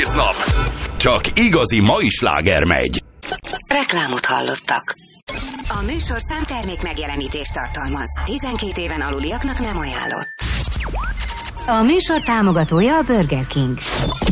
Nap. Csak igazi mai sláger megy. Reklámot hallottak. A műsorszám termék megjelenítést tartalmaz. 12 éven aluliaknak nem ajánlott. A műsor támogatója a Burger King.